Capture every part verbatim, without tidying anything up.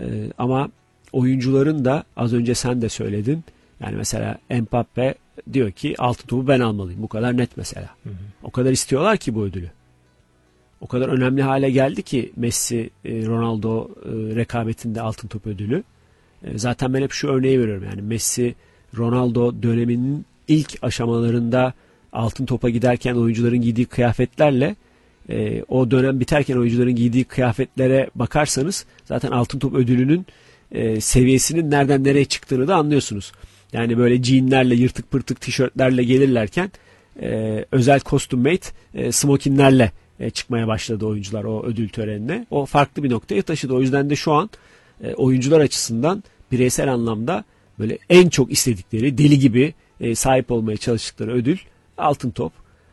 E, ama oyuncuların da az önce sen de söyledin. Yani mesela Mbappe diyor ki altın topu ben almalıyım. Bu kadar net mesela. Hı hı. O kadar istiyorlar ki bu ödülü. O kadar önemli hale geldi ki Messi, Ronaldo rekabetinde altın top ödülü. Zaten ben hep şu örneği veriyorum. Yani Messi, Ronaldo döneminin ilk aşamalarında altın topa giderken oyuncuların giydiği kıyafetlerle o dönem biterken oyuncuların giydiği kıyafetlere bakarsanız zaten altın top ödülünün seviyesinin nereden nereye çıktığını da anlıyorsunuz. Yani böyle jeanlerle, yırtık pırtık tişörtlerle gelirlerken özel custom made smokinlerle çıkmaya başladı oyuncular o ödül törenine. O farklı bir noktaya taşıdı. O yüzden de şu an oyuncular açısından bireysel anlamda böyle en çok istedikleri, deli gibi sahip olmaya çalıştıkları ödül altın top.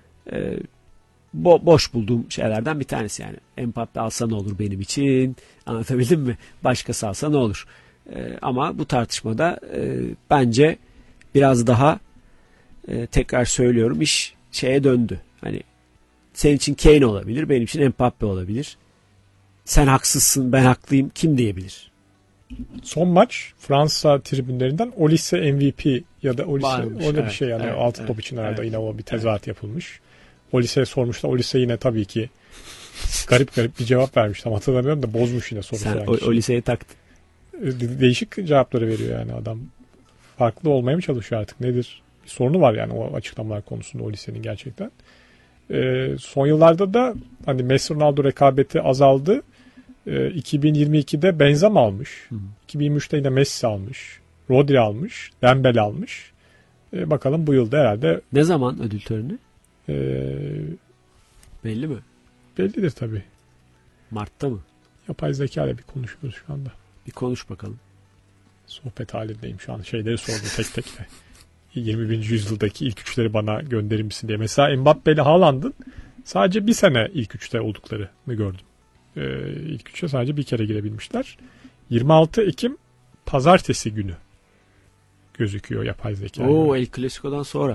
Bo- boş bulduğum şeylerden bir tanesi yani. Mbappe alsa ne olur benim için? Anlatabildim mi? Başkası alsa ne olur? Ama bu tartışmada bence biraz daha tekrar söylüyorum iş şeye döndü. Hani senin için Kane olabilir, benim için Mbappe olabilir. Sen haksızsın, ben haklıyım. Kim diyebilir? Son maç Fransa tribünlerinden Olise M V P ya da Olise Varmış, öyle evet, bir şey yani evet, altın evet, top için herhalde evet, yine o bir tezahürat evet. yapılmış. Olise'ye sormuşlar. Olise yine tabii ki garip garip bir cevap vermiş. Tam hatırlamıyorum da bozmuş yine soru soran kişi. Sen Olise'ye taktın. Değişik cevapları veriyor yani adam. Farklı olmaya mı çalışıyor artık? Nedir? Bir sorunu var yani o açıklamalar konusunda Olise'nin gerçekten. Ee, son yıllarda da hani Messi Ronaldo rekabeti azaldı. Ee, iki bin yirmi ikide Benzema almış. Hı. iki bin yirmi üçte yine Messi almış. Rodri almış. Dembele almış. Ee, bakalım bu yılda herhalde. Ne zaman ödül töreni? Ee, Belli mi? Bellidir tabii. Mart'ta mı? Yapay zeka ile bir konuşuyoruz şu anda. Bir konuş bakalım. Sohbet halindeyim şu an. Şeyleri sordum tek tek de. yirmi birinci yüzyıldaki ilk üçleri bana gönderir misin diye. Mesela Mbappe ile Haaland'ın sadece bir sene ilk üçte olduklarını gördüm. Ee, ilk üçe sadece bir kere girebilmişler. yirmi altı Ekim pazartesi günü gözüküyor yapay zeka. Oo, El Clasico'dan sonra.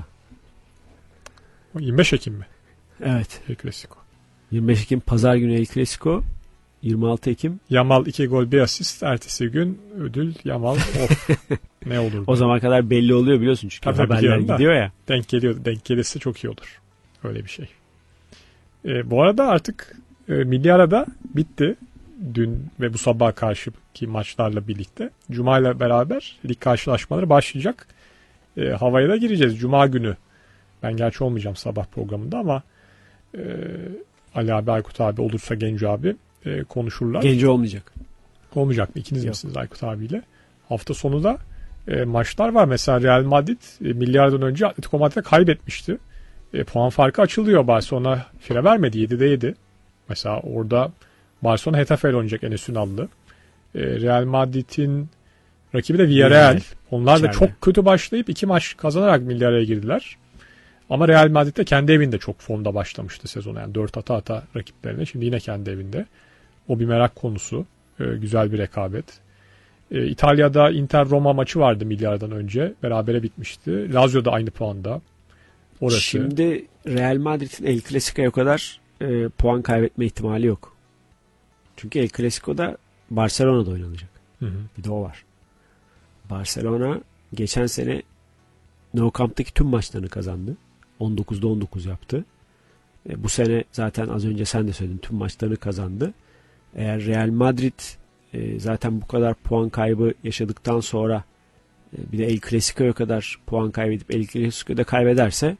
yirmi beş Ekim mi? Evet. El Clasico. yirmi beş Ekim pazar günü El Clasico. yirmi altı Ekim. Yamal iki gol bir asist. Ertesi gün ödül Yamal. Of. Ne olur. O zaman kadar belli oluyor biliyorsun çünkü tabii haberler gidiyor ya. Denk geliyor. Denk gelirse çok iyi olur. Öyle bir şey. Ee, bu arada artık e, milli arada bitti. Dün ve bu sabah karşıki maçlarla birlikte. Cuma ile beraber lig karşılaşmaları başlayacak. E, havaya da gireceğiz. Cuma günü. Ben gerçi olmayacağım sabah programında ama e, Ali abi, Aykut abi olursa Genco abi e, konuşurlar. Genco olmayacak. Olmayacak mı? İkiniz Yok. misiniz Aykut abiyle? Hafta sonu da e, maçlar var. Mesela Real Madrid e, milyardan önce Atletico Madrid'e kaybetmişti. E, puan farkı açılıyor. Barcelona fire vermedi. yedide yedi. Mesela orada Barcelona Hetafe ile oynayacak Enes Ünal'lı. E, Real Madrid'in rakibi de Villarreal. Yani, Onlar da çok kötü başlayıp iki maç kazanarak milyaraya girdiler. Ama Real Madrid de kendi evinde çok formda başlamıştı sezonu. Yani dört ata ata rakiplerine. Şimdi yine kendi evinde. O bir merak konusu. Ee, güzel bir rekabet. Ee, İtalya'da Inter-Roma maçı vardı milyardan önce. Berabere bitmişti. Lazio da aynı puanda. Orası. Şimdi Real Madrid'in El Clasico'ya kadar e, puan kaybetme ihtimali yok. Çünkü El Clasico'da Barcelona'da oynanacak. Hı hı. Bir de o var. Barcelona geçen sene Nou Camp'taki tüm maçlarını kazandı. on dokuzda on dokuz yaptı. E, bu sene zaten az önce sen de söyledin tüm maçlarını kazandı. Eğer Real Madrid e, zaten bu kadar puan kaybı yaşadıktan sonra e, bir de El Clasico'ya kadar puan kaybedip El Clasico'da kaybederse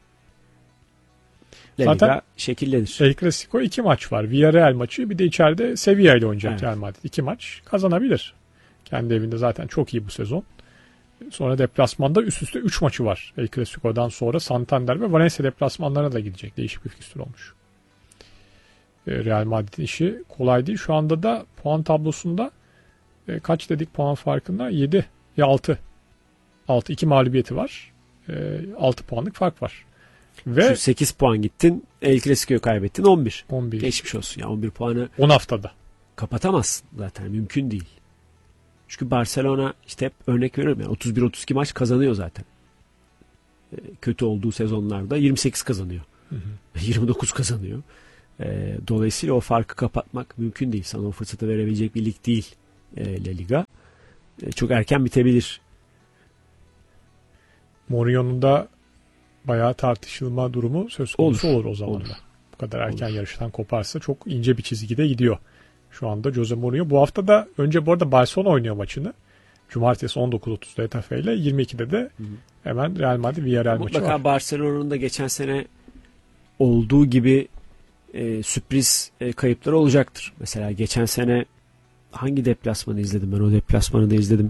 La Liga şekillenir. El Clasico iki maç var. Villarreal maçı bir de içeride Sevilla ile oynayacak evet. Real Madrid. İki maç kazanabilir. Kendi evinde zaten çok iyi bu sezon. Sonra deplasmanda üst üste üç maçı var. El Clasico'dan sonra Santander ve Valencia deplasmanlarına da gidecek. Değişik bir fikstür olmuş. Real Madrid'in işi kolay değil. Şu anda da puan tablosunda e, kaç dedik puan farkında? yedi ya altı. altı iki mağlubiyeti var. E, altı puanlık fark var. Ve şu sekiz puan gittin. El Clasico'yu kaybettin on bir. on bir. Geçmiş olsun ya. on bir puanı on haftada. Kapatamazsın zaten. Mümkün değil. Çünkü Barcelona işte hep örnek veriyorum yani otuz bir otuz iki maç kazanıyor zaten. E, kötü olduğu sezonlarda yirmi sekiz kazanıyor. Hı hı. yirmi dokuz kazanıyor. E, dolayısıyla o farkı kapatmak mümkün değil. Sana o fırsatı verebilecek bir lig değil e, La Liga. e, çok erken bitebilir. Mourinho'nun da bayağı tartışılma durumu söz konusu olur, olur o zaman olur. da. Bu kadar erken Olur. yarıştan koparsa çok ince bir çizgide gidiyor. Şu anda Jose Mourinho. Bu hafta da önce bu arada Barcelona oynuyor maçını. Cumartesi on dokuz otuzda Getafe ile yirmi ikide de hı hı. hemen Real Madrid Villarreal maçı var. Mutlaka Barcelona'nın da geçen sene olduğu gibi e, sürpriz e, kayıpları olacaktır. Mesela geçen sene hangi deplasmanı izledim ben? O deplasmanı da izledim.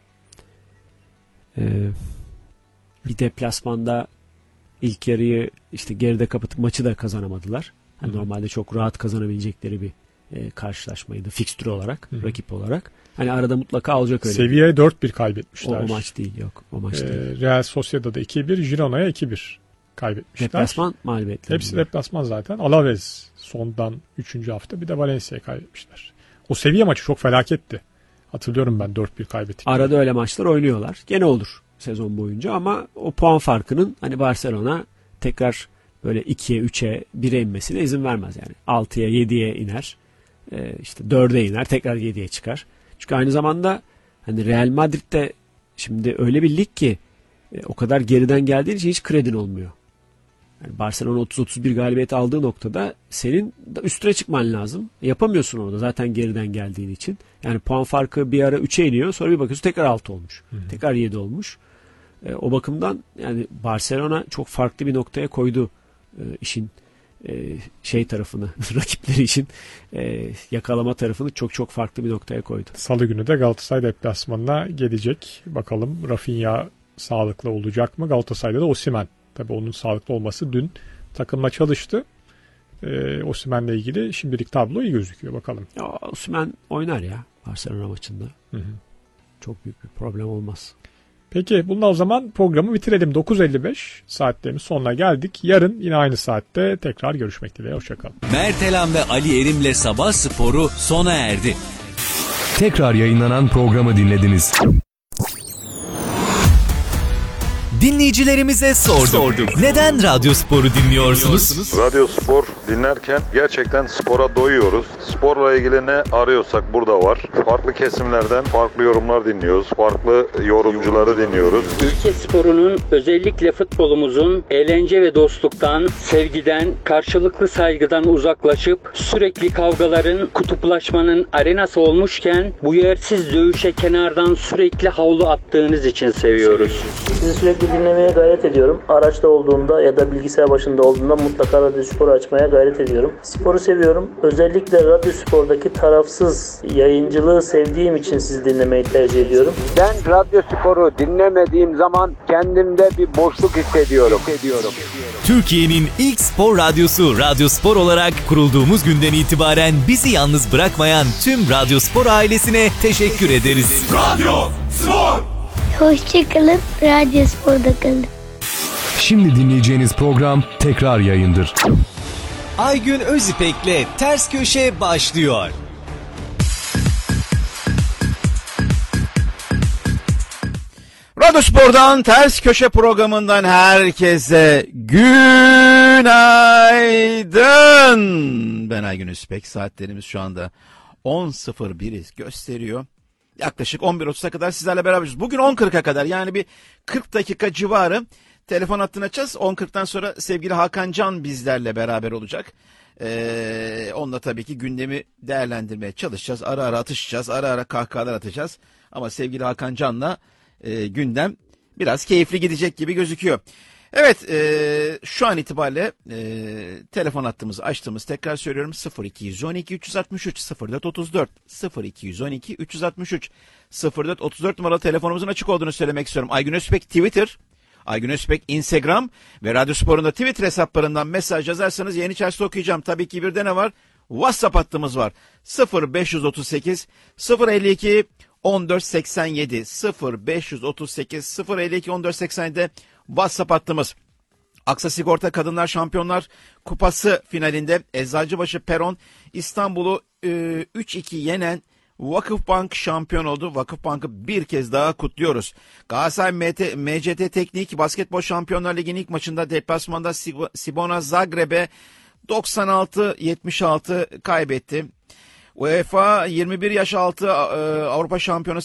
E, bir deplasmanda ilk yarıyı işte geride kapatıp maçı da kazanamadılar. Yani normalde çok rahat kazanabilecekleri bir e, karşılaşmaydı. Fikstür olarak, Hı-hı. rakip olarak. Hani arada mutlaka olacak öyle. Sevilla'ya dört bir kaybetmişler. O, o maç değil, yok. O maç ee, değil. Real Sociedad'da iki bir, Girona'ya iki bir kaybetmişler. Deplasman mağlubiyetleri. Hepsi deplasman zaten. Alaves sondan üçüncü hafta, bir de Valencia'yı kaybetmişler. O Sevilla maçı çok felaketti. Hatırlıyorum ben dört bir kaybettik. Arada öyle maçlar oynuyorlar. Gene olur sezon boyunca ama o puan farkının hani Barcelona tekrar böyle ikiye, üçe, bire inmesine izin vermez yani. altıya, yediye iner. Ee, işte dörde iner, tekrar yediye çıkar. Çünkü aynı zamanda hani Real Madrid'de şimdi öyle bir lig ki e, o kadar geriden geldiğin için hiç kredin olmuyor. Yani Barcelona otuz otuz bir galibiyet aldığı noktada senin de üstüne çıkman lazım. Yapamıyorsun orada zaten geriden geldiğin için. Yani puan farkı bir ara üçe iniyor, sonra bir bakıyorsun tekrar altı olmuş. Hı hı. Tekrar yedi olmuş. E, o bakımdan yani Barcelona çok farklı bir noktaya koydu e, işin e, şey tarafını, rakipleri için e, yakalama tarafını çok çok farklı bir noktaya koydu. Salı günü de Galatasaray deplasmanına gelecek. Bakalım Rafinha sağlıklı olacak mı? Galatasaray'da da Osimhen. Tabii onun sağlıklı olması dün takımla çalıştı. E, Osimhen'le ilgili şimdilik tablo iyi gözüküyor. Bakalım. Ya, Osimhen oynar ya Barcelona maçında. Hı hı. Çok büyük bir problem olmaz. Peki bununla o zaman programı bitirelim. dokuz elli beş saatlerimiz sonuna geldik. Yarın yine aynı saatte tekrar görüşmek dileğiyle. Hoşçakalın. Mertelan ve Ali Erim'le Sabah Sporu sona erdi. Tekrar yayınlanan programı dinlediniz. Dinleyicilerimize sorduk. sorduk. Neden Radyo Spor'u dinliyorsunuz? Radyo Spor dinlerken gerçekten spora doyuyoruz. Sporla ilgili ne arıyorsak burada var. Farklı kesimlerden farklı yorumlar dinliyoruz. Farklı yorumcuları dinliyoruz. Ülke sporunun, özellikle futbolumuzun eğlence ve dostluktan, sevgiden, karşılıklı saygıdan uzaklaşıp sürekli kavgaların, kutuplaşmanın arenası olmuşken bu yersiz dövüşe kenardan sürekli havlu attığınız için seviyoruz. Sizi sürekli dinlemeye gayret ediyorum. Araçta olduğumda ya da bilgisayar başında olduğumda mutlaka Radyo Spor'u açmaya gayret ediyorum. Sporu seviyorum. Özellikle Radyo Spor'daki tarafsız yayıncılığı sevdiğim için sizi dinlemeyi tercih ediyorum. Ben Radyo Spor'u dinlemediğim zaman kendimde bir boşluk hissediyorum. hissediyorum. Türkiye'nin ilk spor radyosu Radyo Spor olarak kurulduğumuz günden itibaren bizi yalnız bırakmayan tüm Radyo Spor ailesine teşekkür ederiz. Radyo Spor! Hoşçakalın, Radyo Spor'da kalın. Şimdi dinleyeceğiniz program tekrar yayındır. Aygün Özipek'le Ters Köşe başlıyor. Radyo Spor'dan Ters Köşe programından herkese günaydın. Ben Aygün Özipek. Saatlerimiz şu anda on sıfır biri gösteriyor. Yaklaşık on bir otuza kadar sizlerle beraberiz. Bugün on kırka kadar, yani bir kırk dakika civarı telefon hattını açacağız. on kırktan sonra sevgili Hakan Can bizlerle beraber olacak. Ee, onunla tabii ki gündemi değerlendirmeye çalışacağız. Ara ara atışacağız. Ara ara kahkahalar atacağız. Ama sevgili Hakan Can'la e, gündem biraz keyifli gidecek gibi gözüküyor. Evet, e, şu an itibariyle e, telefon hattımızı açtığımız, tekrar söylüyorum, sıfır iki on iki üç altı üç sıfır dört otuz dört sıfır iki on iki üç altı üç sıfır dört otuz dört numaralı telefonumuzun açık olduğunu söylemek istiyorum. Aygün Özpek Twitter, Aygün Özpek Instagram ve Radyo Spor'un da Twitter hesaplarından mesaj yazarsanız yayın içerisinde okuyacağım. Tabii ki bir de ne var? WhatsApp hattımız var. sıfır beş otuz sekiz sıfır elli iki on dört seksen yedi sıfır beş otuz sekiz sıfır elli iki on dört seksen yedi WhatsApp hattımız. Aksa Sigorta Kadınlar Şampiyonlar Kupası finalinde Eczacıbaşı Peron İstanbul'u e, üç iki yenen Vakıfbank şampiyon oldu. Vakıfbank'ı bir kez daha kutluyoruz. Galatasaray M C T Teknik Basketbol Şampiyonlar Ligi'nin ilk maçında deplasmanda Cibona Zagreb'e doksan altı yetmiş altı kaybetti. UEFA yirmi bir yaş altı Avrupa Şampiyonası